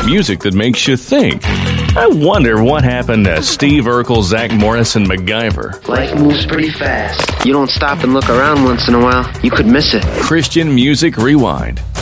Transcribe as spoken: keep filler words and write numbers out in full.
Music that makes you think. I wonder what happened to Steve Urkel, Zach Morris, and MacGyver. Life moves pretty fast. You don't stop and look around once in a while, you could miss it. Christian Music Rewind.